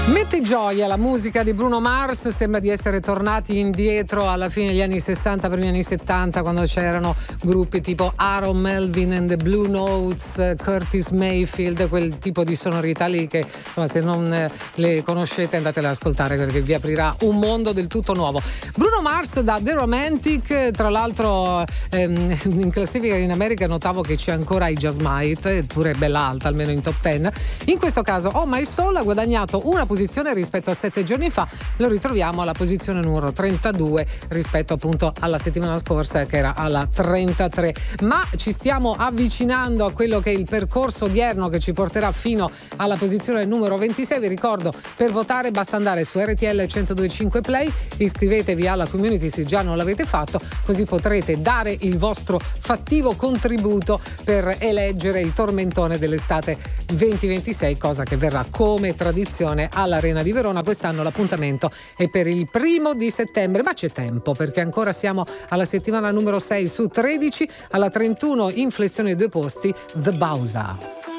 Mette gioia la musica di Bruno Mars, sembra di essere tornati indietro alla fine degli anni 60, primi anni 70, quando c'erano gruppi tipo Aaron Melvin and the Blue Notes, Curtis Mayfield, quel tipo di sonorità lì che insomma se non le conoscete andatele ad ascoltare perché vi aprirà un mondo del tutto nuovo. Bruno Mars da The Romantic, tra l'altro in classifica in America notavo che c'è ancora i Just Might, eppure bella alta, almeno in top 10. In questo caso Oh My Soul ha guadagnato una posizione rispetto a 7 giorni fa, lo ritroviamo alla posizione numero 32 rispetto appunto alla settimana scorsa che era alla 33, ma ci stiamo avvicinando a quello che è il percorso odierno che ci porterà fino alla posizione numero 26. Vi ricordo, per votare basta andare su RTL 102.5 Play, iscrivetevi alla community se già non l'avete fatto, così potrete dare il vostro fattivo contributo per eleggere il tormentone dell'estate 2026, cosa che verrà come tradizione all'Arena di Verona. Quest'anno l'appuntamento è per il 1 settembre, ma c'è tempo perché ancora siamo alla settimana numero 6 su 13, alla 31 in flessione 2 posti The Bausa.